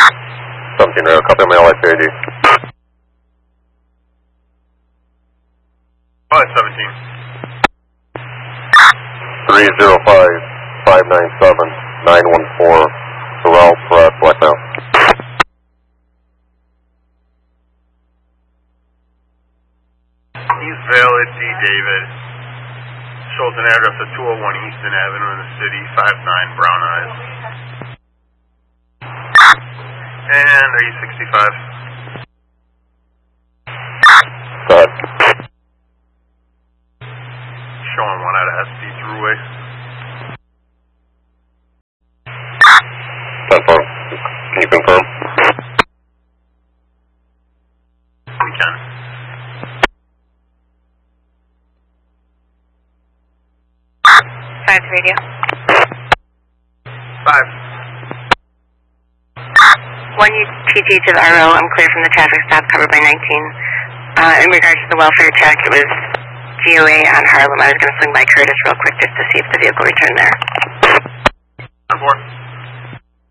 17 radar, copy my LICAD. LI-17. 305-597-914, Sorrel, Threat, Black Mountain. East Vale at D. David. Shows an address of 201 Easton Avenue in the city, 59 Brown Eyes. And are you 65? Go ahead. Showing one out of SD Thruway. Confirm. Can you confirm? We can. Five radio. 5. 1 UTG to the RO. I'm clear from the traffic stop covered by 19. In regards to the welfare check, it was GOA on Harlem. I was going to swing by Curtis real quick just to see if the vehicle returned there. 4.